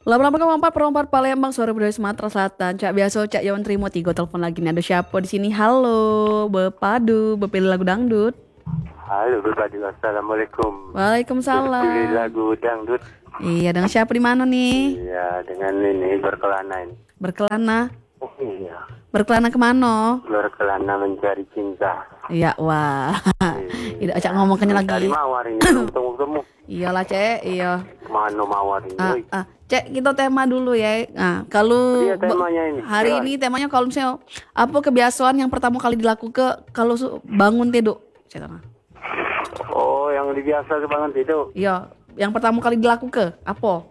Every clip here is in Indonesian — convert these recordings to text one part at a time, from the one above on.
Lama-lama kamu empat perempat Palembang sore budaya Sumatera Selatan. Cak biasa cak Yawan terima tiga telepon lagi nih. Ada siapa di sini? Halo, Bepadu, bepilih lagu dangdut. Halo berbadi, assalamualaikum. Berpilih Waalaikumsalam. lagu dangdut. Iya, dengan siapa di mana nih? Iya, dengan ini berkelana ini. Berkelana. Oh iya, Berkelana kemana? berkelana mencari cinta. Iya, wah. Tidak cak Iya, ngomongnya mencari lagi. mawar ini belum temu-temu. Iyalah, Cek. Iya. Kemana mawar ini? Ah, Oi. ah. Cek kita tema dulu ya. Nah, kalau Iya temanya ini. hari Jalan. ini temanya kalau misalnya apa kebiasaan yang pertama kali dilakukan kalau bangun tidur? Cek tanah. Oh, yang biasa banget itu. Iya, yang pertama kali dilakukan apa?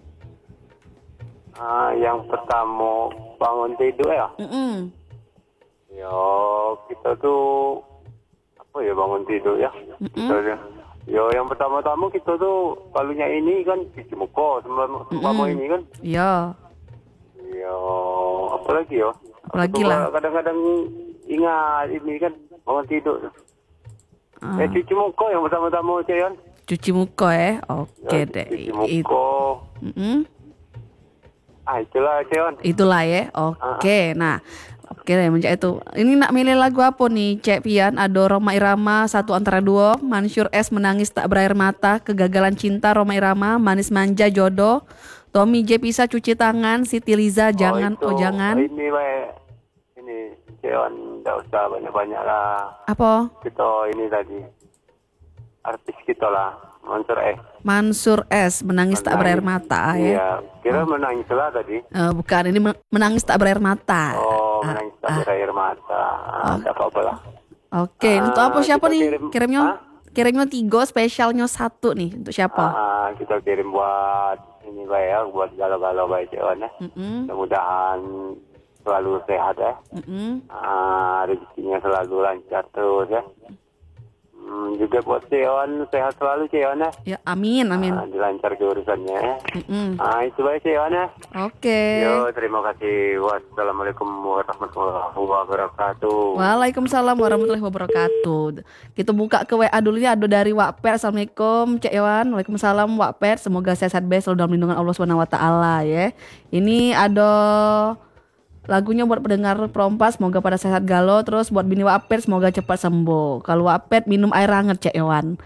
Yang pertama bangun tidur ya. Mm-mm. Ya, kita tuh apa ya bangun tidur ya. Mm-mm. Ya, yang pertama-tama kita tuh kalunya ini kan cuci muka sama ini kan. Iya, Ya, apa lagi ya? apalagi Aku lah. kadang-kadang ingat ini kan bangun tidur. Ah, Cuci muka yang pertama-tama Cian. cuci muka ya. Oke Ya, deh. cuci muka. Mm-mm. Itulah Cian. Itulah ya. Oke. Nah, oke deh mencak itu. Ini nak milih lagu apa nih, Cek Pian? Ada Roma Irama Satu Antara Dua, Mansur S Menangis Tak Berair Mata, Kegagalan Cinta Roma Irama, Manis Manja Jodoh, Tommy J Bisa Cuci Tangan, Siti Liza Jangan Itu. Oh Jangan. Ini baik. Ini Cian tidak usah banyak-banyak lah. Apa? Kita ini tadi artis kita lah. Mansur Mansur S Menangis Tak Berair Mata ya. Iya, kira menangis lah tadi. Bukan ini Menangis Tak Berair Mata. Oh, menangis tak berair mata. Tidak apa-apa lah. Oke, untuk apa siapa Kita nih? kirim. Hah? Kirimnya tiga, spesialnya satu nih. Untuk siapa? Kita kirim buat ini baik ya, buat galau-galau baik Cian ya. Mm-mm, Mudah-mudahan selalu sehat ya. mm-mm. Rezekinya selalu lancar terus ya. Juga buat Cian sehat selalu Cian ya. Ya, amin, amin. Dilancar ke urusannya ya. Mm-mm. Itu baik Cian ya. Oke. Yo, terima kasih. Wassalamualaikum warahmatullahi wabarakatuh. Waalaikumsalam warahmatullahi wabarakatuh. Kita buka ke WA dulu ya. Ada dari Wakper. Assalamualaikum, Cek Iwan. Waalaikumsalam, Wakper. Semoga sehat best selalu dalam lindungan Allah Subhanahu wa taala ya. Ini ada lagunya buat pendengar Prompas, semoga pada sehat galau. Terus buat bini Wakper, semoga cepat sembuh. Kalau Wakper minum air hangat, Cek Iwan.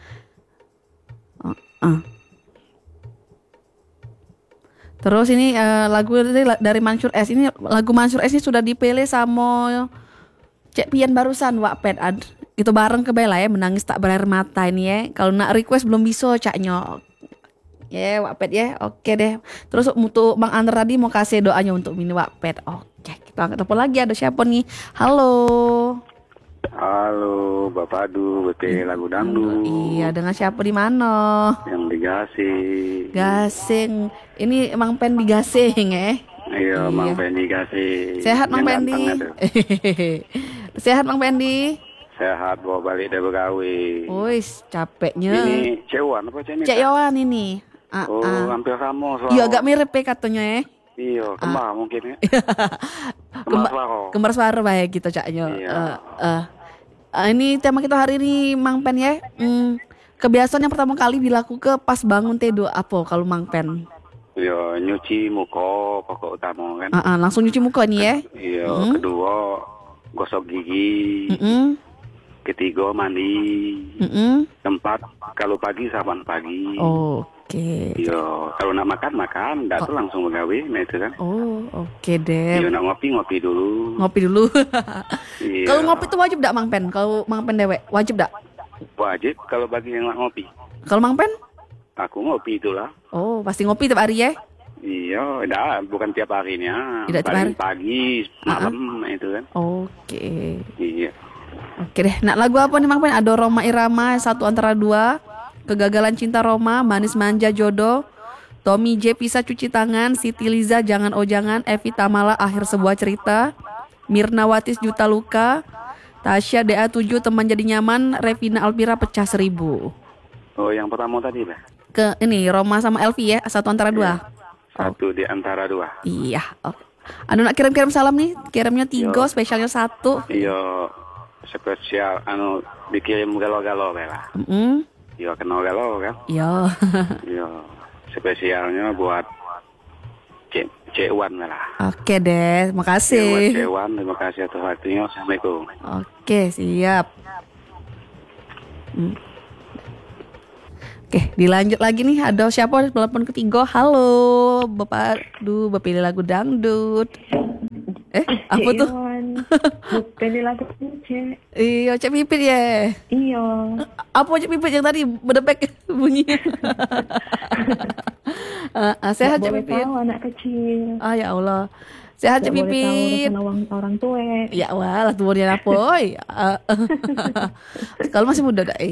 Terus ini lagu dari Mansur S. Ini lagu Mansur S ini sudah dipilih sama Cek Pian barusan Wakped itu bareng ke Bella ya, Menangis Tak Berair Mata ini ya. Kalau nak request belum bisa caknya. Ya Wakped ya. Oke deh. Terus untuk Bang Andra tadi mau kasih doanya untuk mini Wakped. Oke, kita angkat telepon lagi. Ada siapa nih? Halo. Halo, Bapak Adu, betul lagu dangdut Iya, dengan siapa di mana? yang digasih. Gasing. Ini Emang Pen digasing ya. Iya, Mang Iya. Pendi kasih. Sehat Mang Yang Pendi. ganteng ada. Sehat Mang Pendi. Sehat, bawa balik dari Begawi. Wis, capeknya. Ini Cewan apa Cek? Cek Yowan ini. Hampir sama soal. Iya agak mirip ya katanya ya. Iya, kembar mungkin ya. Kembar suara. Kembar suara baik gitu caknya. Iya. Ini tema kita hari ini Mang Pen ya. Kebiasaan yang pertama kali dilakukan pas bangun tidur apa kalau Mang Pen? Iya, nyuci muka pokok utama kan. Langsung nyuci muka nih ya. Iya, kedua gosok gigi. Ketiga mandi. Keempat kalau pagi sarapan pagi. Oke. Iya, kalau nak makan, dah tuh langsung begawi, nah itu kan. Oh, oke deh. Iya, nak ngopi dulu. Ngopi dulu. Iya. Kalau ngopi itu wajib dak Mang Pen? Kalau Mang Pen dewek wajib dak? Wajib kalau bagi yang nak ngopi. Kalau Mang Pen? Aku ngopi itulah. Oh, pasti ngopi tiap hari ya? Iya, dah bukan tiap harinya. Tidak tiap hari? Paling pagi, malam itu kan. Oke. Iya. Oke deh. Nak lagu apa nih Mang Pen? Ada Roma Irama Satu Antara Dua, Kegagalan Cinta Roma, Manis Manja Jodoh, Tommy J Bisa Cuci Tangan, Siti Liza Jangan Oh Jangan, Evi Tamala Akhir Sebuah Cerita, Mirna Watis Juta Luka, Tasya DA7 Teman Jadi Nyaman, Revina Alpira Pecah Seribu. Oh, yang pertama tadi lah. Ke ini Roma sama Elvi ya, Satu Antara Dua. Satu di antara dua. Iya. Oh. Anu nak kirim-kirim salam nih, kirimnya 3, spesialnya 1. Iya, spesial dikirim galau-galau lah. Iya, kenal galau kan. Iya. Iya, spesialnya buat Cek Wan lah. Oke deh, makasih. Cek Wan, terima kasih atas waktunya. Assalamualaikum. Oke, siap. Oke, dilanjut lagi nih. Ada siapa telepon ketiga? Halo, Bapak. Bapak pilih lagu dangdut. Apa tuh? Pilih lagu Cek. Iya, Cek Pipit ya. Iya. Apa Cek Pipit yang tadi berdepek bunyinya? Sehat Cek Boleh Pipit. tahu anak kecil. Ya Allah. Sehat Cek Boleh tahu Pipit. urusan orang tua. Ya wah, tumornya apoy. Kalau masih muda dah.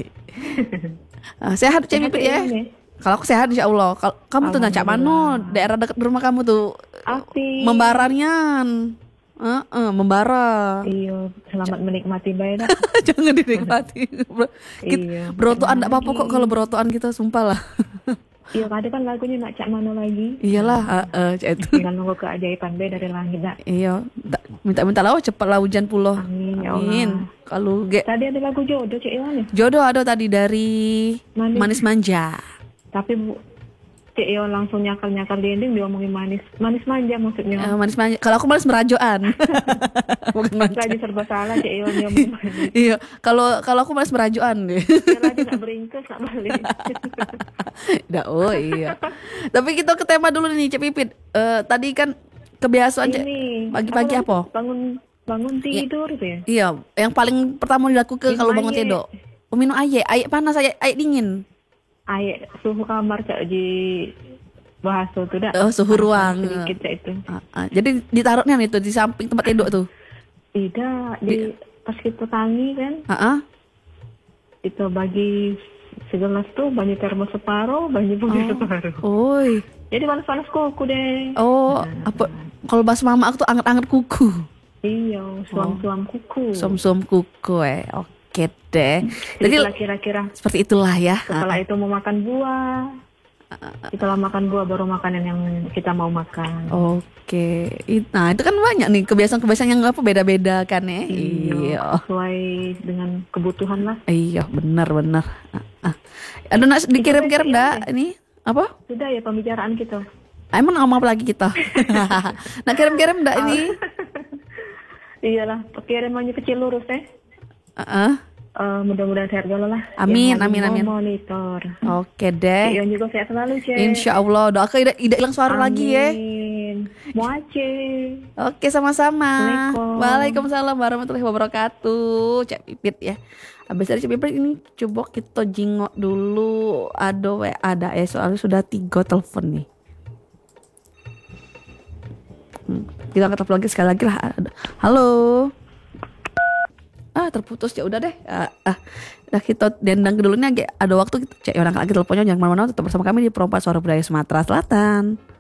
Sehat Cek Pipit ya. Kalau aku sehat insya Allah. Kalau kamu tuh cak mana? Daerah dekat rumah kamu tuh. Api. Membaranian. Membara. Iya, selamat menikmati baik dah. Jangan dinikmati. Iya. Berotoan enggak apa-apa kok kalau berotoan kita, sumpah lah. Iya, ada kan lagunya nak cak mana lagi? Iyalah, cak itu. Tinggal nunggu keajaiban be dari langit dah. Iya, minta lah cepatlah hujan pulau. Amin, ya Amin. Allah. Kalau Tadi ada lagu jodoh Cek Iwan ya? jodoh ada tadi dari Manis Manja. Tapi Cek Iwan langsung nyakal-nyakal di ending diomongin manis manja maksudnya. Manis Manja. Kalau aku malas merajoan. Bukan manja. Lagi serba salah Cek Iwan diomongin manis. Iya, kalau aku malas merajoan deh. Dia lagi nak beringkes nak balik. Iya. Tapi kita ke tema dulu nih Cek Pipit. Tadi kan kebiasaan Cek Ini pagi-pagi apa? Bangun tidur tuh ya. Iya, yang paling pertama dilakukan Minum kalau bangun air. tidur. Minum air panas, air dingin. Air suhu kamar Cak di bahasa tuh dah. Suhu ruang. Sedikit Cak itu. Jadi ditaruhnya itu di samping tempat tidur tuh. Tidak, pas kita tangi kan, itu bagi segelas tuh banyak termos separuh, banyak bumi separuh. Oi. Jadi panas-panas kuku deh. Apa kalau bahasa mama aku tuh anget-anget kuku. Iya, suam-suam kuku. Suam-suam kuku Oke deh. Jadi kira-kira seperti itulah ya. setelah itu mau makan buah. Setelah makan buah baru makanan yang kita mau makan. Oke. Nah, itu kan banyak nih kebiasaan-kebiasaan yang beda-beda kan ya. Iya. Sesuai dengan kebutuhan lah. Iya, benar. Aduh, nak dikirim-kirim dah ini apa? Sudah ya pembicaraan kita. Emang ngomong apa lagi kita? Nak kirim-kirim dah ini. Iyalah, kirimannya kecil lurus mudah-mudahan sehat dulu lah. Amin. Monitor. Oke deh. Ion juga sehat selalu, Cek. Insya Allah. Doa aku tidak hilang suara lagi ya. Mau Aceh. Oke, sama-sama. Assalamualaikum. Waalaikumsalam warahmatullahi wabarakatuh. Cek Pipit ya. Habis dari Cek Pipit ini coba kita jingok dulu. Ada soalnya sudah 3 telepon nih. Kita angkat telepon lagi sekali lagi lah. Halo. Terputus ya udah deh. Nah kita dendang dulu nih ada waktu cek orang lagi teleponnya, jangan kemana-mana, tetap bersama kami di Perompak Suara Budaya Sumatera Selatan.